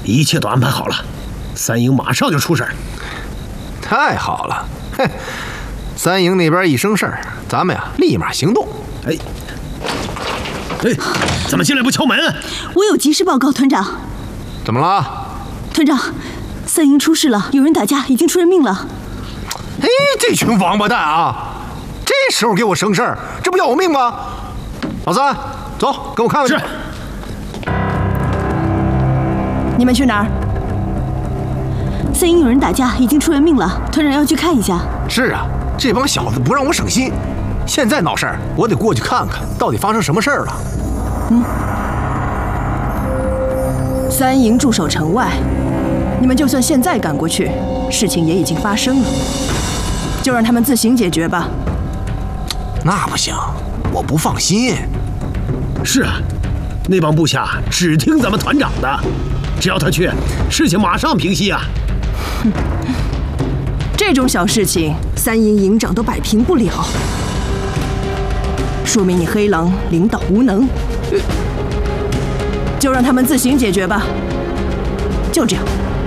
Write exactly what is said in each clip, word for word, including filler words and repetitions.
一切都安排好了，三营马上就出事儿。 太好了，嘿，三营那边一生事儿，咱们呀立马行动。 哎，哎，怎么进来不敲门？ 我有急事报告，团长。 怎么了？ 团长，三营出事了，有人打架，已经出人命了。 哎，这群王八蛋啊！这时候给我生事儿，这不要我命吗？老三，走，跟我看看去。 是。 你们去哪儿？三营有人打架，已经出人命了，团长要去看一下。 是啊，这帮小子不让我省心，现在闹事儿，我得过去看看到底发生什么事儿了。 嗯。三营驻守城外，你们就算现在赶过去，事情也已经发生了，就让他们自行解决吧。 那不行，我不放心。 是啊，那帮部下只听咱们团长的，只要他去，事情马上平息啊。 哼，这种小事情，三营营长都摆平不了，说明你黑狼领导无能。就让他们自行解决吧。就这样。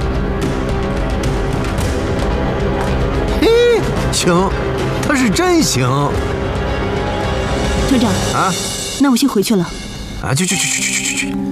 嘿，行，他是真行。 团长啊， 那我先回去了。 啊，去去去去去去去。